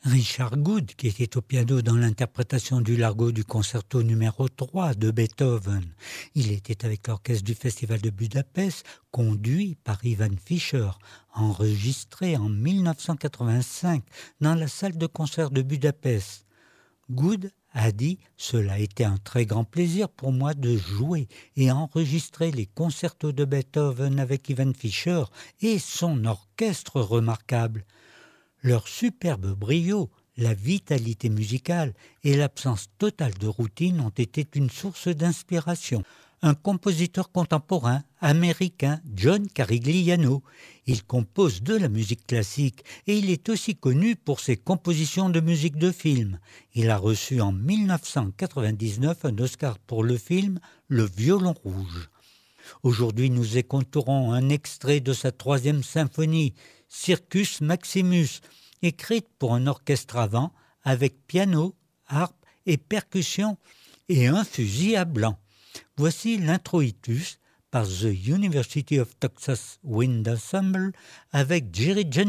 Richard Good, qui était au piano dans l'interprétation du Largo du concerto numéro 3 de Beethoven. Il était avec l'orchestre du Festival de Budapest, conduit par Ivan Fischer, enregistré en 1985 dans la salle de concert de Budapest. Good a dit « Cela a été un très grand plaisir pour moi de jouer et enregistrer les concertos de Beethoven avec Ivan Fischer et son orchestre remarquable. Leur superbe brio, la vitalité musicale et l'absence totale de routine ont été une source d'inspiration. » Un compositeur contemporain américain, John Carigliano. Il compose de la musique classique et il est aussi connu pour ses compositions de musique de film. Il a reçu en 1999 un Oscar pour le film Le Violon Rouge. Aujourd'hui, nous écouterons un extrait de sa 3e symphonie, Circus Maximus, écrite pour un orchestre à vent avec piano, harpe et percussion et un fusil à blanc. Voici l'introitus par The University of Texas Wind Ensemble avec Jerry Jennings.